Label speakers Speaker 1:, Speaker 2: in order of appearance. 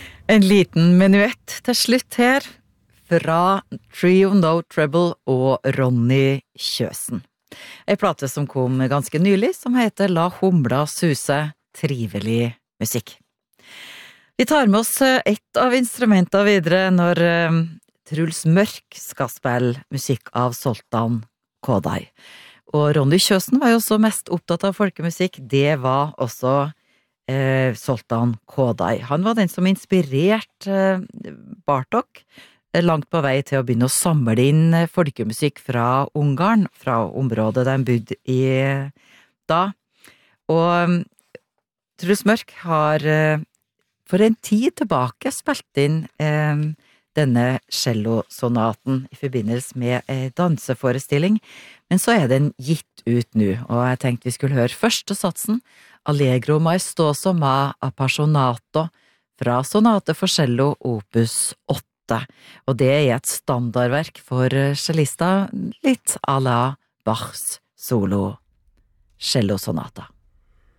Speaker 1: En liten menuett til slutt her, fra Trio No Treble og Ronny Kjøsen. En plate som kom ganske nylig, som heter La Humla Suse, trivelig musikk. Vi tar med oss ett av instrumentene videre når Truls Mørk skal spille musikk av Zoltan Kodály. Og Ronny Kjøsen var jo også mest opptatt av folkemusikk, det var også Zoltan Kodály. Han var den som inspirerte Bartók langt på vei til å begynne å samle inn folkemusikk fra Ungarn, fra området de bodde i da. Og Truls Mørk har for en tid tilbake spilt inn denne cellosonaten i forbindelse med en danseforestilling, men så er den gitt ut nå, og jeg tenkte vi skulle høre første satsen, Allegro maestoso ma appassionato, fra sonate for cello opus 8, og det er et standardverk for cellister, litt à la Bachs solo cellosonata.